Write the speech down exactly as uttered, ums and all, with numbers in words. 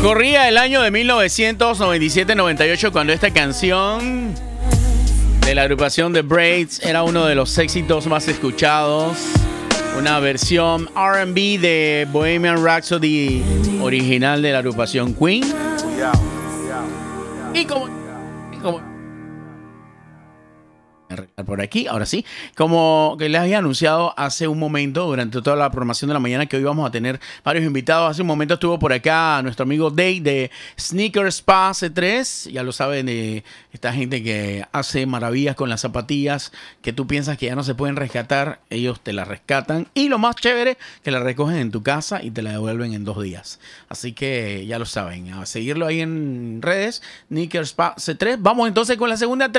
Corría el año de mil novecientos noventa y siete noventa y ocho cuando esta canción de la agrupación The Braids era uno de los éxitos más escuchados. Una versión R and B de Bohemian Rhapsody original de la agrupación Queen. Y como... Y como por aquí, ahora sí, como que les había anunciado hace un momento durante toda la programación de la mañana que hoy vamos a tener varios invitados. Hace un momento estuvo por acá nuestro amigo Dave de Sneaker Spa C tres, ya lo saben, de esta gente que hace maravillas con las zapatillas que tú piensas que ya no se pueden rescatar, ellos te las rescatan y lo más chévere, que la recogen en tu casa y te la devuelven en dos días. Así que ya lo saben, a seguirlo ahí en redes, Sneaker Spa C tres. Vamos entonces con la segunda